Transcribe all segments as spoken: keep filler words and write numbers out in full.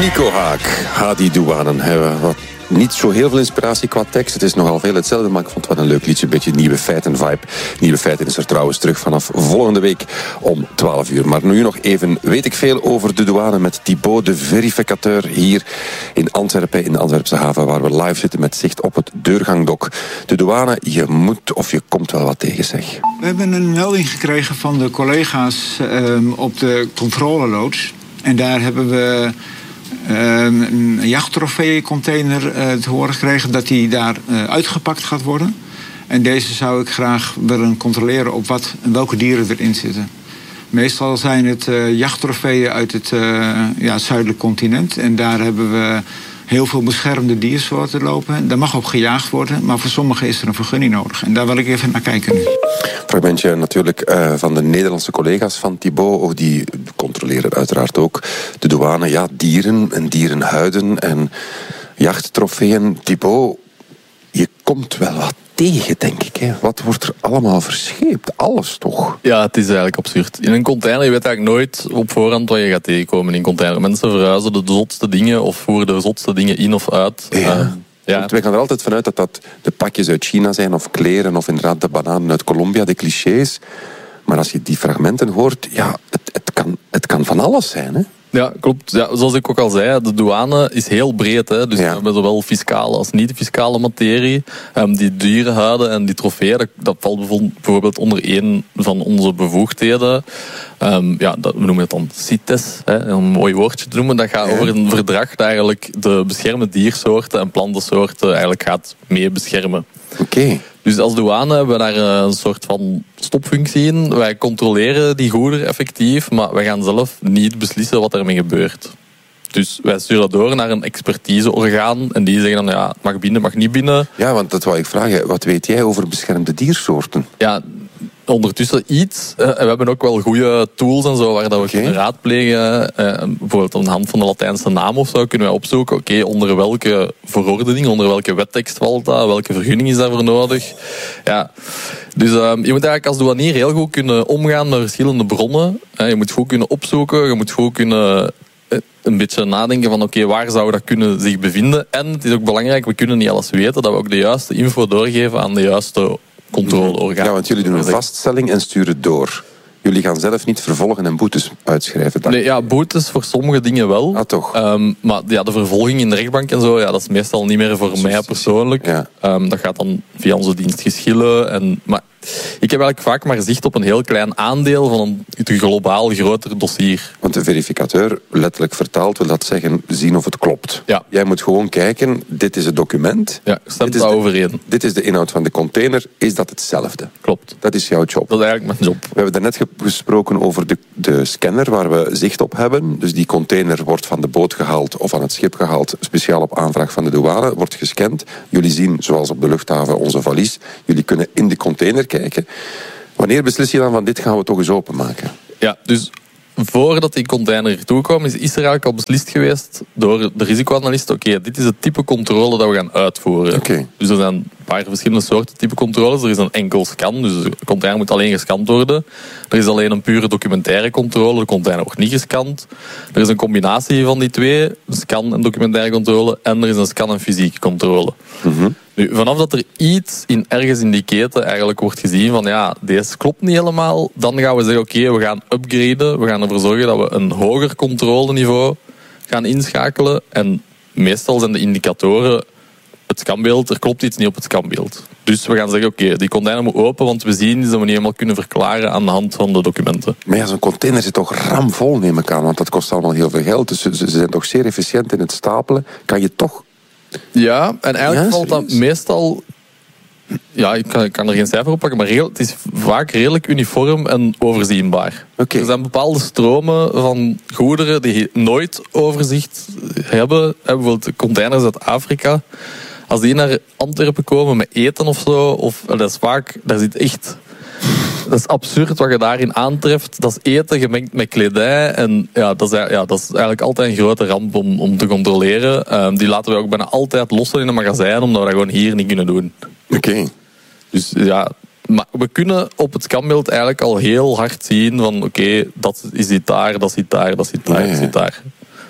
Nico Haak, Hadi Douanen. Hebben wat niet zo heel veel inspiratie qua tekst. Het is nogal veel hetzelfde, maar ik vond het wel een leuk liedje. Een beetje nieuwe feiten vibe. Nieuwe feiten is er trouwens terug vanaf volgende week om twaalf uur. Maar nu nog even weet ik veel over de douane met Thibaut, de verificateur, hier in Antwerpen, in de Antwerpse haven, waar we live zitten met zicht op het deurgangdok. De douane, je moet of je komt wel wat tegen, zeg. We hebben een melding gekregen van de collega's uh, op de controleloods. En daar hebben we uh, een jachttrofeecontainer uh, te horen gekregen dat die daar uh, uitgepakt gaat worden. En deze zou ik graag willen controleren op wat en welke dieren erin zitten. Meestal zijn het uh, jachttrofeeën uit het uh, ja, zuidelijk continent. En daar hebben we heel veel beschermde diersoorten lopen. Daar mag op gejaagd worden, maar voor sommigen is er een vergunning nodig. En daar wil ik even naar kijken nu. Fragmentje natuurlijk uh, van de Nederlandse collega's van Thibaut. Ook die controleren uiteraard ook de douane. Ja, dieren en dierenhuiden en jachttrofeeën. Thibaut, je komt wel wat tegen, denk ik. Hè? Wat wordt er allemaal verscheept? Alles toch? Ja, het is eigenlijk absurd. In een container, je weet eigenlijk nooit op voorhand wat je gaat tegenkomen in een container. Mensen verhuizen de zotste dingen of voeren de zotste dingen in of uit. Ja. Uh, Ja. Want wij gaan er altijd vanuit dat dat de pakjes uit China zijn, of kleren, of inderdaad de bananen uit Colombia, de clichés. Maar als je die fragmenten hoort, ja, het, het, kan, het kan van alles zijn, hè? Ja, klopt. Ja, zoals ik ook al zei, de douane is heel breed. Hè. Dus ja. we hebben zowel fiscale als niet-fiscale materie. Um, die dierenhuiden en die trofeeën, dat, dat valt bijvoorbeeld onder één van onze bevoegdheden. Um, ja, dat, we noemen het dan CITES, hè, een mooi woordje te noemen. Dat gaat ja. over een verdrag dat eigenlijk de beschermde diersoorten en plantensoorten eigenlijk gaat mee beschermen. Oké. Okay. Dus als douane hebben we daar een soort van stopfunctie in. Wij controleren die goederen effectief, maar wij gaan zelf niet beslissen wat ermee gebeurt. Dus wij sturen dat door naar een expertiseorgaan en die zeggen dan, ja, het mag binnen, mag niet binnen. Ja, want dat wou ik vragen. Wat weet jij over beschermde diersoorten? Ja, ondertussen iets. Uh, we hebben ook wel goede tools en zo waar dat we okay. kunnen raadplegen. Uh, bijvoorbeeld aan de hand van de Latijnse naam of zo kunnen wij opzoeken. Oké, okay, onder welke verordening, onder welke wettekst valt dat? Welke vergunning is daarvoor nodig? Ja. Dus uh, je moet eigenlijk als douanier heel goed kunnen omgaan met verschillende bronnen. Uh, je moet goed kunnen opzoeken. Je moet goed kunnen uh, een beetje nadenken van oké, okay, waar zou dat kunnen zich bevinden? En het is ook belangrijk, we kunnen niet alles weten, dat we ook de juiste info doorgeven aan de juiste controleorgaan. Ja, want jullie doen een vaststelling en sturen door. Jullie gaan zelf niet vervolgen en boetes uitschrijven. Nee, ja, boetes voor sommige dingen wel. Ah, toch? Um, maar ja, de vervolging in de rechtbank en zo, ja, dat is meestal niet meer voor mij persoonlijk. Ja. Um, dat gaat dan via onze dienst geschillen. En, maar ik heb eigenlijk vaak maar zicht op een heel klein aandeel van een globaal groter dossier. Want de verificateur, letterlijk vertaald, wil dat zeggen zien of het klopt. Ja. Jij moet gewoon kijken, dit is het document. Ja, stemt daar overeen. Dit is de inhoud van de container. Is dat hetzelfde? Klopt. Dat is jouw job. Dat is eigenlijk mijn job. We hebben daarnet gesproken over de, de scanner waar we zicht op hebben. Dus die container wordt van de boot gehaald of van het schip gehaald, speciaal op aanvraag van de douane, wordt gescand. Jullie zien, zoals op de luchthaven, onze valies. Jullie kunnen in de container kijken. Wanneer beslis je dan van dit gaan we toch eens openmaken? Ja, dus voordat die container toekwam, is, is er eigenlijk al beslist geweest door de risicoanalist, oké, okay, dit is het type controle dat we gaan uitvoeren. Okay. Dus er zijn een paar verschillende soorten type controles. Er is een enkel scan, dus de container moet alleen gescand worden. Er is alleen een pure documentaire controle, de container wordt niet gescand. Er is een combinatie van die twee, een scan en documentaire controle, en er is een scan en fysieke controle. Mm-hmm. Nu, vanaf dat er iets in, ergens in die keten eigenlijk wordt gezien van ja, deze klopt niet helemaal, dan gaan we zeggen oké, okay, we gaan upgraden, we gaan ervoor zorgen dat we een hoger controleniveau gaan inschakelen. En meestal zijn de indicatoren het scanbeeld, er klopt iets niet op het scanbeeld. Dus we gaan zeggen, oké, okay, die container moet open, want we zien dat we niet helemaal kunnen verklaren aan de hand van de documenten. Maar ja, zo'n container zit toch ramvol, neem ik aan, want dat kost allemaal heel veel geld. Dus ze, ze zijn toch zeer efficiënt in het stapelen. Kan je toch... Ja, en eigenlijk ja, valt dat meestal... Ja, ik kan, ik kan er geen cijfer op pakken, maar heel, het is vaak redelijk uniform en overzienbaar. Okay. Er zijn bepaalde stromen van goederen die nooit overzicht hebben. Bijvoorbeeld de containers uit Afrika. Als die naar Antwerpen komen met eten of zo, of, dat is vaak, daar zit echt... Dat is absurd wat je daarin aantreft. Dat is eten gemengd met kledij. En ja, dat is, ja, dat is eigenlijk altijd een grote ramp om, om te controleren. Um, die laten we ook bijna altijd lossen in een magazijn, omdat we dat gewoon hier niet kunnen doen. Oké. Okay. Dus ja, maar we kunnen op het scanbeeld eigenlijk al heel hard zien van oké, okay, dat is dit daar, dat zit daar, dat zit daar, ja, ja. dat zit daar.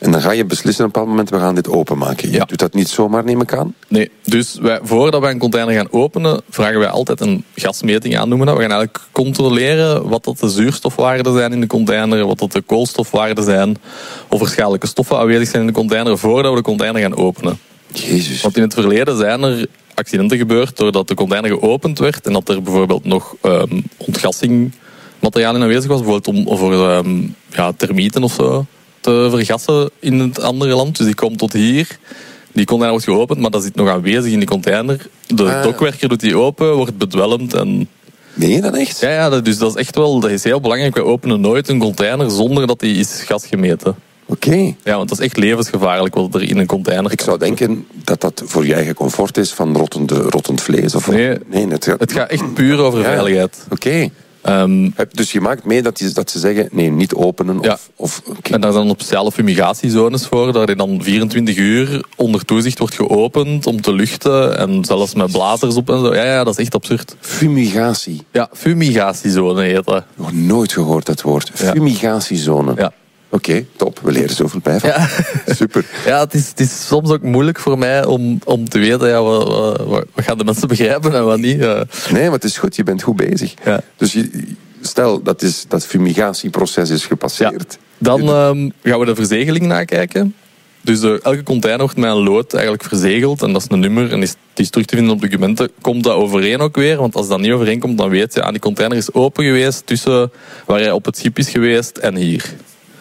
En dan ga je beslissen op een bepaald moment, we gaan dit openmaken. Je Ja. doet dat niet zomaar, neem ik aan? Nee, dus wij, voordat wij een container gaan openen, vragen wij altijd een gasmeting aan, noemen dat. We gaan eigenlijk controleren wat dat de zuurstofwaarden zijn in de container, wat dat de koolstofwaarden zijn, of er schadelijke stoffen aanwezig zijn in de container, voordat we de container gaan openen. Jezus. Want in het verleden zijn er accidenten gebeurd doordat de container geopend werd en dat er bijvoorbeeld nog um, ontgassingmateriaal in aanwezig was, bijvoorbeeld om voor um, ja, termieten of zo te vergassen in het andere land. Dus die komt tot hier, die container wordt geopend, maar dat zit nog aanwezig in die container. De Ah. dokwerker doet die open, wordt bedwelmd en... Meen je dat echt? Ja, ja, dat- dus dat is echt wel, dat is heel belangrijk. Wij openen nooit een container zonder dat die is gasgemeten. Oké. Okay. Ja, want dat is echt levensgevaarlijk wat er in een container Ik kan. zou denken dat dat voor je eigen comfort is van rottende, rottend vlees. Of Nee, nee het, gaat... het gaat echt puur over Ja. veiligheid. Oké. Okay. Um, Dus je maakt mee dat, die, dat ze zeggen, nee, niet openen. Of, Ja. of, okay. En daar zijn dan speciale fumigatiezones voor, dat er dan vierentwintig uur onder toezicht wordt geopend om te luchten. En zelfs met blazers op en zo. Ja, ja, dat is echt absurd. Fumigatie. Ja, fumigatiezone heet dat. Nog nooit gehoord dat woord. Ja. Fumigatiezone. Ja. Oké, okay, top. We leren zoveel bij van. Ja. Super. Ja, het is, het is soms ook moeilijk voor mij om, om te weten, ja, wat, wat, wat gaan de mensen begrijpen en wat niet. Ja. Nee, maar het is goed. Je bent goed bezig. Ja. Dus je, stel, dat, is, dat fumigatieproces is gepasseerd. Ja. Dan um, gaan we de verzegeling nakijken. Dus uh, elke container wordt met een lood eigenlijk verzegeld. En dat is een nummer en is, die is terug te vinden op documenten. Komt dat overeen ook weer? Want als dat niet overeenkomt, dan weet je, aan die container is open geweest tussen waar hij op het schip is geweest en hier.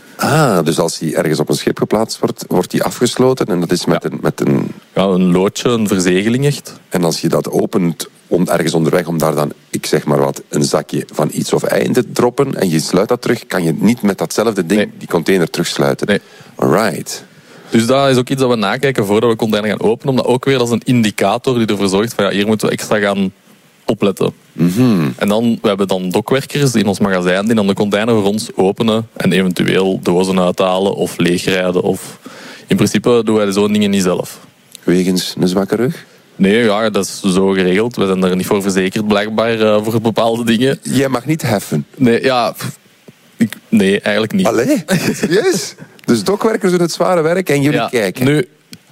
Ah, dus als die ergens op een schip geplaatst wordt, wordt die afgesloten. En dat is met, ja. een, met een... Ja, een loodje, een verzegeling echt. En als je dat opent om, ergens onderweg, om daar dan, ik zeg maar wat, een zakje van iets of ei in te droppen en je sluit dat terug, kan je niet met datzelfde ding Nee. die container terugsluiten. Nee. Alright. Dus dat is ook iets dat we nakijken voordat we de container gaan openen. Omdat ook weer, dat is een indicator die ervoor zorgt van ja, hier moeten we extra gaan opletten. Mm-hmm. En dan, we hebben dan dokwerkers in ons magazijn die dan de container voor ons openen en eventueel dozen uithalen of leegrijden. Of... In principe doen wij zo'n dingen niet zelf. Wegens een zwakke rug? Nee, ja, dat is zo geregeld. We zijn er niet voor verzekerd, blijkbaar, uh, voor bepaalde dingen. Jij mag niet heffen. Nee, ja... Ik, nee, eigenlijk niet. Allee, serieus? Dus dokwerkers doen het zware werk en jullie Ja, kijken. Nu,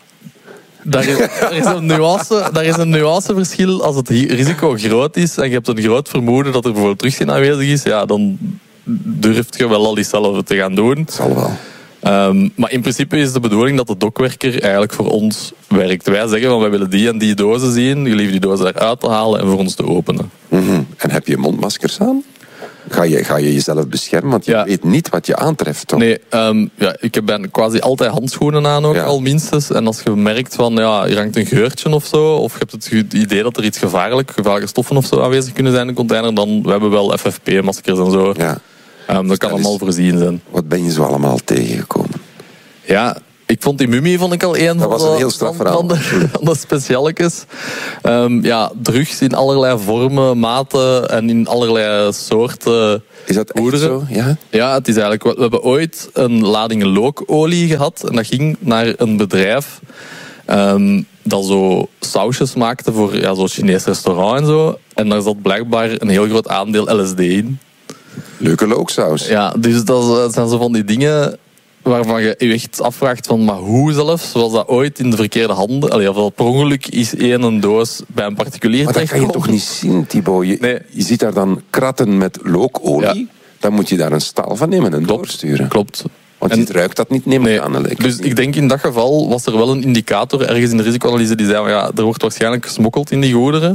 daar is, daar, is een nuance, daar is een nuanceverschil. Als het risico groot is en je hebt een groot vermoeden dat er bijvoorbeeld terugzien aanwezig is, ja, dan durft je wel al iets zelf te gaan doen. Dat zal wel. Um, maar in principe is de bedoeling dat de dokwerker eigenlijk voor ons werkt. Wij zeggen van wij willen die en die dozen zien, je lief die dozen eruit te halen en voor ons te openen. Mm-hmm. En heb je mondmaskers aan? Ga je, ga je jezelf beschermen? Want je Ja. weet niet wat je aantreft, toch? Nee, um, ja, ik heb ben quasi altijd handschoenen aan ook, Ja. al minstens. En als je merkt van, ja, hier hangt een geurtje of zo, of je hebt het ge- idee dat er iets gevaarlijk, gevaarlijke stoffen of zo aanwezig kunnen zijn in de container, dan we hebben wel F F P-maskers en zo. Ja. Um, dat kan is- allemaal voorzien zijn. Wat ben je zo allemaal tegengekomen? Ja, ik vond die mummie vond ik al een van, was een de, heel straf van, verhaal. van, de, van de specialekes. Um, ja, drugs in allerlei vormen, maten en in allerlei soorten. Is dat echt Poederen. zo? Ja? Ja, het is eigenlijk... wel- We hebben ooit een lading lookolie gehad. En dat ging naar een bedrijf um, dat zo sausjes maakte voor ja, zo'n Chinees restaurant en zo. En daar zat blijkbaar een heel groot aandeel L S D in. Leuke looksaus. Ja, dus dat is- dat zijn zo van die dingen waarvan je je echt afvraagt van, maar hoe zelfs? Was dat ooit in de verkeerde handen? Allee, of dat per ongeluk is één een doos bij een particulier Maar dat kan je toch terechtgekomen? niet zien, Thibaut? Je, Nee. je ziet daar dan kratten met lookolie. Ja. Dan moet je daar een staal van nemen en doorsturen. Klopt. Want En- je ruikt dat niet, neem ik Nee, aan. Dat lijkt dus niet. ik denk in dat geval was er wel een indicator ergens in de risicoanalyse die zei van ja, er wordt waarschijnlijk gesmokkeld in die goederen.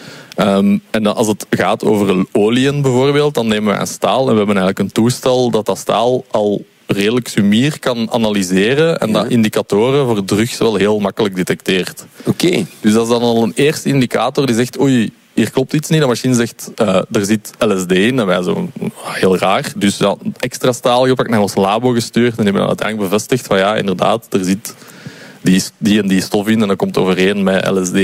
Um, en dan als het gaat over oliën bijvoorbeeld, dan nemen we een staal en we hebben eigenlijk een toestel dat dat staal al redelijk sumier kan analyseren en Ja. dat indicatoren voor drugs wel heel makkelijk detecteert. Oké. Dus dat is dan al een eerste indicator die zegt oei, hier klopt iets niet. De machine zegt, uh, er zit L S D in. En wij zo, heel raar. Dus ja, extra staal gepakt, naar ons labo gestuurd. En die hebben dan uiteindelijk bevestigd van ja, inderdaad, er zit die, die en die stof in. En dat komt overeen met L S D.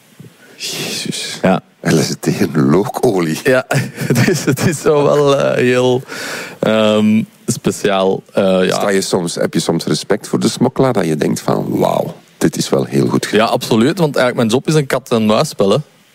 Jezus. Ja. L S D en lookolie. Ja, dus het is zo wel uh, heel um, speciaal. Uh, ja. Sta je soms, heb je soms respect voor de smokkelaar? Dat je denkt van, wauw, dit is wel heel goed gedaan. Ja, absoluut. Want eigenlijk mijn job is een kat-en-muisspel.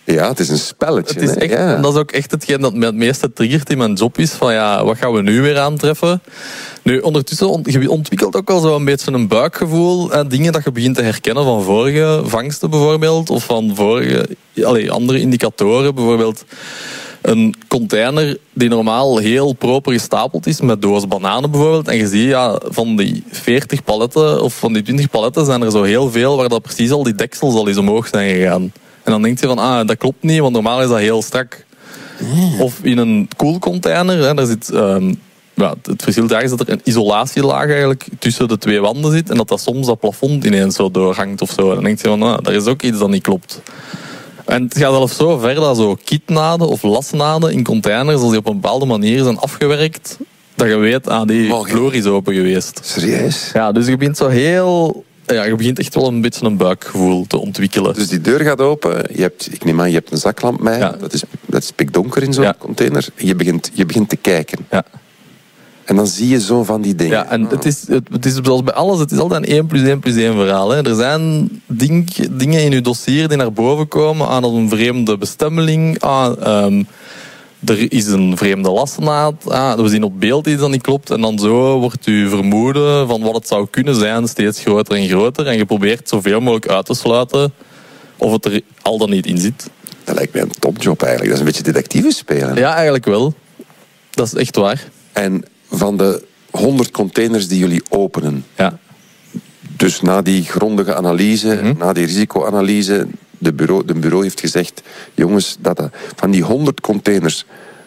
Ja, het is een spelletje. Het is echt, ja. Dat is ook echt hetgeen dat mij het meeste triggert in mijn job is. Van ja, wat gaan we nu weer aantreffen? Nu, ondertussen ont, je ontwikkelt ook al zo een beetje een buikgevoel. Eh, dingen dat je begint te herkennen van vorige vangsten bijvoorbeeld. Of van vorige allez, andere indicatoren. Bijvoorbeeld een container die normaal heel proper gestapeld is. Met doos bananen bijvoorbeeld. En je ziet ja, van die veertig paletten of van die twintig paletten zijn er zo heel veel waar dat precies al die deksels al eens omhoog zijn gegaan. En dan denk je van, ah, dat klopt niet, want normaal is dat heel strak. Mm. Of in een koelcontainer, hè, daar zit, um, ja, het verschil daar is dat er een isolatielaag eigenlijk tussen de twee wanden zit en dat dat soms dat plafond ineens zo doorhangt of zo. En dan denk je van, ah, daar is ook iets dat niet klopt. En het gaat zelfs zo ver dat zo kitnaden of lasnaden in containers, als die op een bepaalde manier zijn afgewerkt, dat je weet, ah, die vloer is open geweest. Serieus? Ja, dus je begint zo heel... Ja, je begint echt wel een beetje een buikgevoel te ontwikkelen. Dus die deur gaat open. Je hebt, ik neem aan, je hebt een zaklamp mee. Ja. Dat is, dat is pikdonker in zo'n ja. container. Je begint, je begint te kijken. Ja. En dan zie je zo van die dingen. Ja, en het is, het, het is zoals bij alles, het is altijd een één plus één plus één verhaal. Hè. Er zijn ding, dingen in je dossier die naar boven komen aan een vreemde bestemmeling, aan... Um, er is een vreemde lasnaad. Ah, we zien op beeld iets dat niet klopt. En dan zo wordt uw vermoeden van wat het zou kunnen zijn steeds groter en groter. En je probeert zoveel mogelijk uit te sluiten of het er al dan niet in zit. Dat lijkt mij een topjob eigenlijk. Dat is een beetje detectieve spelen. Ja, eigenlijk wel. Dat is echt waar. En van de honderd containers die jullie openen... Ja. Dus na die grondige analyse, mm-hmm. na die risicoanalyse... De bureau, de bureau heeft gezegd, jongens, dat van die honderd containers,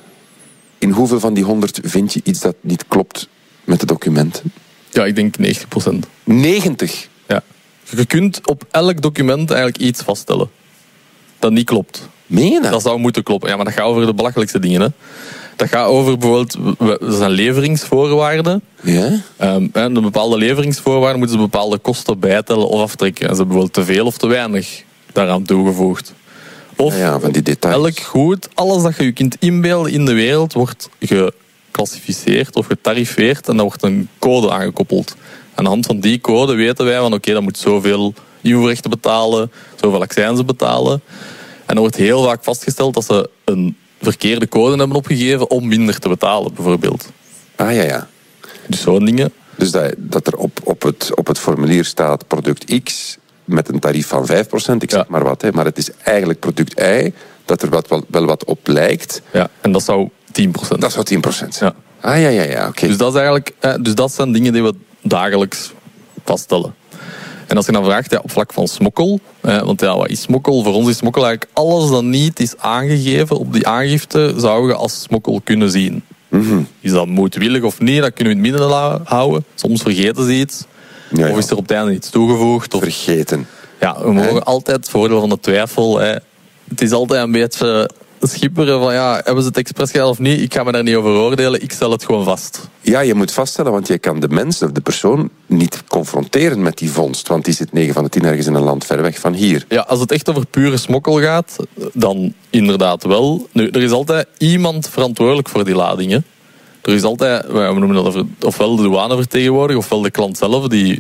in hoeveel van die honderd vind je iets dat niet klopt met de documenten? Ja, ik denk negentig procent. negentig? Ja. Je kunt op elk document eigenlijk iets vaststellen dat niet klopt. Meen je dat? Dat zou moeten kloppen. Ja, maar dat gaat over de belachelijkste dingen. Hè. Dat gaat over bijvoorbeeld, dat zijn leveringsvoorwaarden. Ja? Um, en de bepaalde leveringsvoorwaarden moeten ze bepaalde kosten bijtellen of aftrekken. En ze hebben bijvoorbeeld te veel of te weinig daaraan toegevoegd. Of ja, ja, van die details. Elk goed, alles dat je je kunt inbeelden in de wereld wordt geclassificeerd of getarifeerd en dan wordt een code aangekoppeld. Aan de hand van die code weten wij van oké, okay, dat moet zoveel invoerrechten betalen, zoveel accijnzen betalen. En er wordt heel vaak vastgesteld dat ze een verkeerde code hebben opgegeven om minder te betalen, bijvoorbeeld. Ah ja, ja. Dus zo'n dingen. Dus dat, dat er op, op, het, op het formulier staat product X met een tarief van vijf procent, ik zeg ja. maar wat, hè, maar het is eigenlijk product Y, dat er wat, wel, wel wat op lijkt. Ja, en dat zou tien procent. Dat zou tien procent zijn. Ja. Ah ja, ja, ja, oké. Okay. Dus dat is eigenlijk, dus dat zijn dingen die we dagelijks vaststellen. En als je dan vraagt, ja, op vlak van smokkel, eh, want ja, wat is smokkel? Voor ons is smokkel eigenlijk alles dat niet is aangegeven op die aangifte, zou je als smokkel kunnen zien. Mm-hmm. Is dat moedwillig of niet, dat kunnen we in het midden houden. Soms vergeten ze iets. Ja, ja. Of is er op het einde iets toegevoegd? Of... Vergeten. Ja, we mogen He? altijd het voordeel van de twijfel. Hè. Het is altijd een beetje schipperen van ja, hebben ze het expres gedaan of niet? Ik ga me daar niet over oordelen, ik stel het gewoon vast. Ja, je moet vaststellen, want je kan de mens of de persoon niet confronteren met die vondst. Want die zit negen van de tien ergens in een land ver weg van hier. Ja, als het echt over pure smokkel gaat, dan inderdaad wel. Nu, er is altijd iemand verantwoordelijk voor die ladingen. Er is altijd, we noemen dat ofwel de douanevertegenwoordiger ofwel de klant zelf die